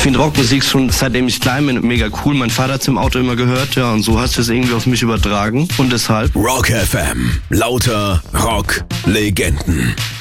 finde Rockmusik schon seitdem ich klein bin mega cool. Mein Vater hat es im Auto immer gehört, ja, und so hast du es irgendwie auf mich übertragen und deshalb. Rock FM. Lauter Rock-Legenden.